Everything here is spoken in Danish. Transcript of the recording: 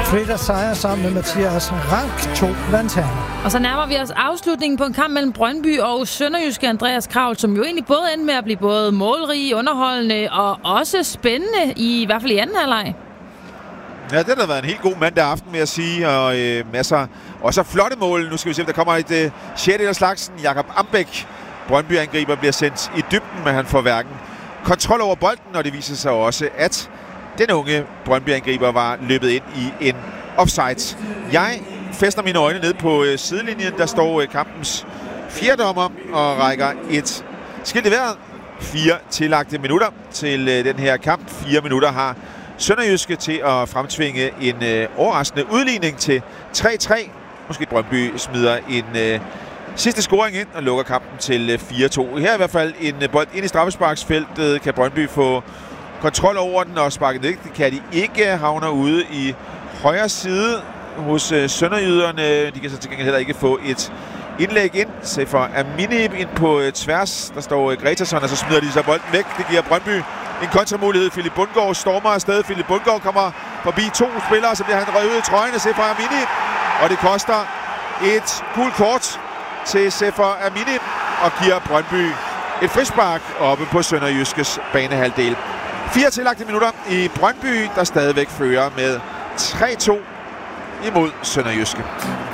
Frida Seier sammen med Mathias Rank, 2 lanterner. Og så nærmer vi os afslutningen på en kamp mellem Brøndby og Sønderjyske Andreas Kraul, som jo egentlig både endte med at blive både målrig, underholdende og også spændende, i hvert fald i anden halvleg. Ja, det har været en helt god mandag aften, vil jeg sige, og masser. Og så flotte mål. Nu skal vi se, om der kommer et 6. af slagsen. Jakob Ambæk, Brøndby-angriber, bliver sendt i dybden, men han får hverken kontrol over bolden, og det viser sig også, at den unge Brøndby-angriber var løbet ind i en offside. Jeg fæster mine øjne ned på sidelinjen. Der står kampens fjerdommer og rækker et skilt i vejret. 4 tillagte minutter til den her kamp. 4 minutter har Sønderjyske til at fremtvinge en overraskende udligning til 3-3. Måske Brøndby smider en sidste scoring ind og lukker kampen til 4-2. Her er i hvert fald en bold ind i straffesparksfeltet. Kan Brøndby få kontrol over den og sparke ned? Det kan de ikke. Havner ude i højre side hos sønderjyderne. De kan så til gengæld heller ikke få et indlæg ind. Se for Aminib ind på tværs. Der står Gretason, og så smider de så bolden væk. Det giver Brøndby en kontramulighed. Philip Bundgaard stormer afsted. Philip Bundgaard kommer forbi 2 spillere, så bliver han røget ud i trøjen af Sefer Aminib. Og det koster et gult kort til Sefer Aminib og giver Brøndby et frispark oppe på Sønderjyskes banehalvdel. 4 tillagte minutter i Brøndby, der stadigvæk fører med 3-2 imod Sønderjyske.